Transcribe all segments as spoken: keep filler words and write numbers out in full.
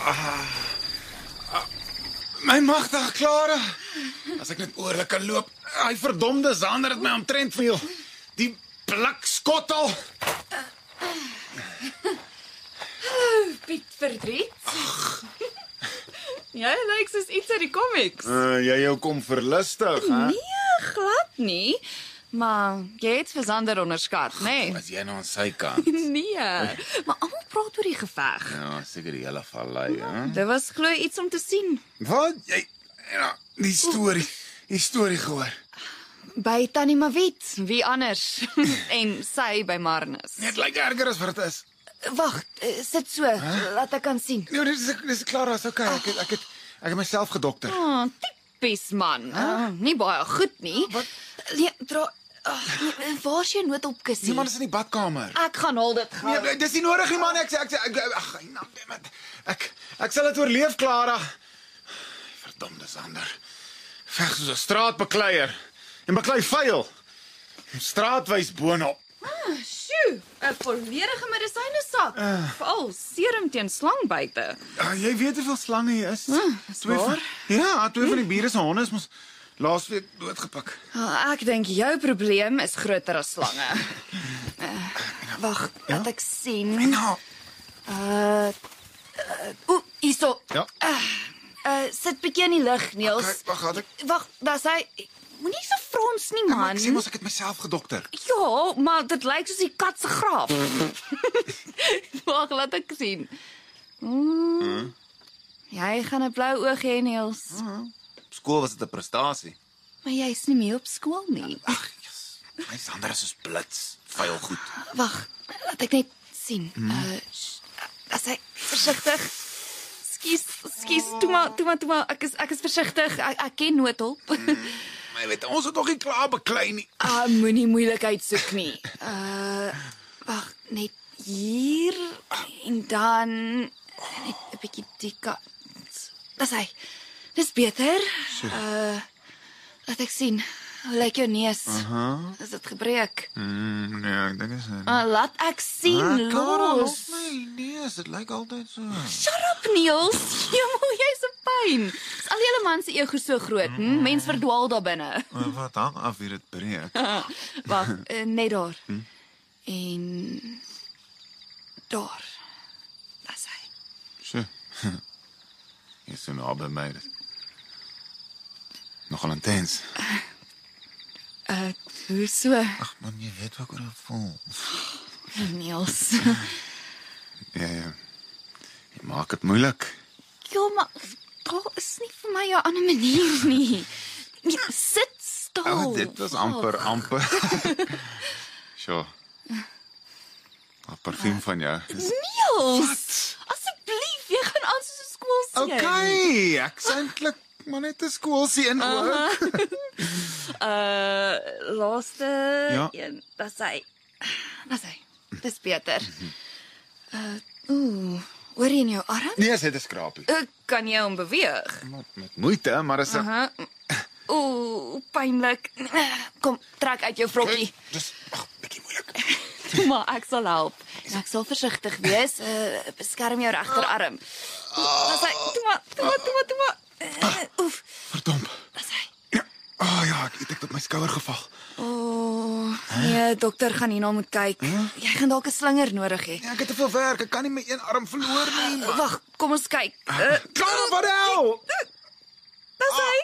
My magtige Clara. As ek net oorlik kan loop. Hy verdomde Sander het my omtrent veel. Die blikskottel. Piet verdriet. Jy lyk soos iets uit die comics. Uh, jy jou kom verlustig, hè? Nee, glad nie. Maar jy het vir Sander onderskat, nê? As jy nou aan sy kant. Nee, maar almal praat oor die geveg. Ja, seker die hele vallei, hè? Dit was glo iets om te sien. Wat? Jy ja, die storie, die storie gehoor. By Tannie Mawet, wie anders? En sy by Marnus. Net lyk erger as wat dit is. Wag, sit so, huh? Laat ek kan sien. Nee, dis dis klaar, is okay. Ek het ek het ek het myself gedokter. Oh, tipies man. Huh? Oh, nie baie goed nie. Wat? Nee, dra oh, nee, waar is jou noodopkussie? Die man is in die badkamer. Ek gaan hol dit gou. Nee, dis nie nodig nie man, ek sê ek sê ek ag, ek ek ek sal dit oorleef, Clara. Verdomde Sander. Veg soos 'n straatbekleier en beklei vuil. Straatwys boonop. Ah, sjoe, 'n volledige medisynesak. Uh, Veral serum teen slangbyte. Uh, jy weet hoeveel slange hier is. Uh, is twee van, ja, twee van die bure se honde is mos laasweek doodgepik. Oh, ek dink jou probleem is groter as slange. uh, Wag, laat ja? ek sien. Nou. Uh, uh Oeh, hierso. Ja. Uh, uh sit bietjie in die lig, Niels. Okay, wag, gaan ek. Wag, daar's hy. Moenie so frons nie, man. Ek sê mos ek het myself gedokter. Ja, maar dit lyk soos die kat se graf. Wag, laat ek sien. Mm. Uh. Jy gaan 'n blou oog hê, Niels. Uh. Skool was dit 'n prestasie. Maar jy's nie meer op skool nie. Ag, yes. My Sander is soos blits, vuil goed. Wag, laat ek net sien. Mm. Uh, as hy versigtig. Skus, skus, toe maar, toe maar, toe maar. Ek is ek is versigtig. Ek, ek ken noodhulp. Mm. Jy weet, ons het nog nie klaar beklei nie. Ah, moenie moeilikheid soek nie. Uh, wag, net hier en dan net 'n bietjie die kant. Dis hy. Dis beter. Uh, laat ek sien. Hoe lyk jou neus? Aha. Is dit gebreek? Mm, nee, ek dink dit is nie. Uh, laat ek sien, ah, Clara, los. Nee, nee, dit lyk altyd so. Shut up, Niels. Jemmel, jy's 'n pyn. Is al julle man se ego so groot, hm? Mens verdwaal daar binne. Uh, wat hang af wie dit breek? Wag, uh, net daar. Hm? En daar. Dis hy. So. Jy's so naby my. Nogal intens. Uh, uh hoe so? Ag man, jy weet wat ek oor voel. Niels. Ja, ja. Jy maak dit moeilik. Ja, maar daar is nie vir my 'n ander manier nie. Nee, sit stil. Oh, dit was amper, oh. amper. Sjoe. Wat parfum van jou. Niels! Wat? Asseblief, jy gaan aan soos 'n skoolseun. Okay, ek sê eintlik maar net 'n skoolseun ook. uh, laaste ja. een, dis hy. Dis hy. Dis beter. Uh, ooh, hoor jy in jou arm? Nee, dit is skrapie. Ek kan jy hom beweeg? Met, met moeite, maar is 'n uh -huh. Ooh, pynlik. Kom, trek uit jou vrokkie. Okay, dis ag, bietjie moeilik. Maar ek sal help. En ek sal versigtig wees. Uh, beskerm jou regterarm. Dis hy. Toe maar, toe maar, toe maar, toe maar. Uh, oef. Verdomp. Dis hy. Ja. Oh ja, ek het ek op my skouer geval. O, oh, nee, dokter gaan hierna moet kyk. Huh? Jy gaan dalk 'n slinger nodig hê. Ja, ek het te veel werk. Ek kan nie my een arm verloor nie. Uh, Wag, kom ons kyk. Uh, Klaar, wat nou? Dis hy.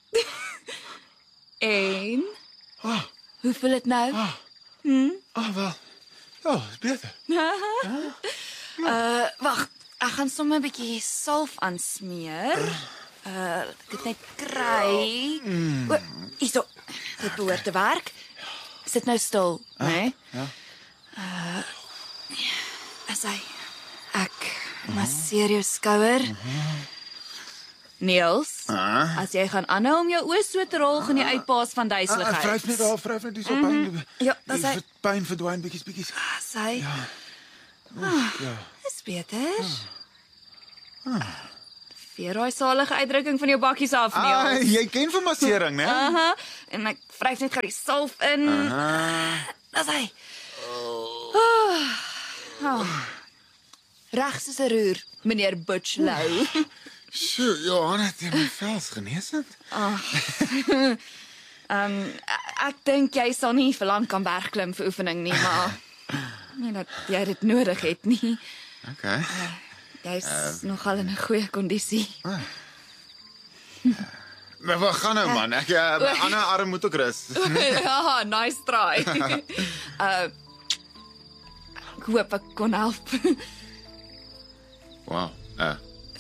En oh. hoe voel dit nou? Ah, hm? oh, wel. Ja, is beter. Ja. Uh, wag, ek gaan sommer 'n bietjie salf aansmeer. Uh, dit net kry. Mm. O, hierso. Dit behoort te werk. Sit nou stil, né? Nee? Ja. Uh, as hy ek masseer jou skouer. Uh -huh. Niels, uh. as jy gaan aanhou om jou oë so te rol, gaan jy uitpaas van duiseligheid. Uh, vryf net daar, vryf net dis op pyn. Ja, dis hy. Pyn verdwyn bietjies bietjies. Ah, sy. Ja. Oef, ja. Dis beter. Ah. Ah. Veer daai salige uitdrukking van jou bakkies af, Niels. Ah, jy ken van massering, né? Aha. En ek vryf net gou die salf in. Aha. Dis hy. Oh. Oh. Reg soos 'n roer, meneer Butchlow. Sjoe, Johan het jy my vels genees het? Um, ek dink jy sal nie vir lank kan bergklim vir oefening nie, maar nie dat jy dit nodig het nie. Okay. Uh, Jy's uh, nogal in 'n goeie kondisie. Uh. Maar wat gaan nou man? Ek uh, my ander arm moet ook rus. Ja, nice try. uh, ek hoop ek kon help. Wow. Uh.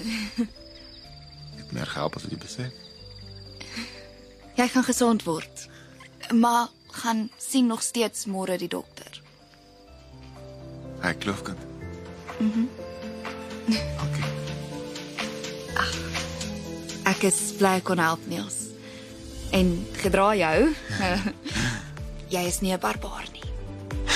Het meer gehelp as wat jy besef. Jy gaan gesond word, maar gaan sien nog steeds môre die dokter. Hy kloofkind. Mhm. Okay. Ag, ek is bly ek kon help, Niels. En gedra jou. Jy is nie 'n barbaar